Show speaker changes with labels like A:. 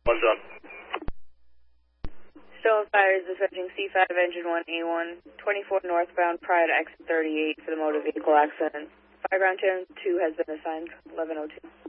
A: One done.
B: Still on fire is dispatching C5 engine 1A1, 24 northbound prior to exit 38 for the motor vehicle accident. Fireground 10-2 has been assigned, 1102.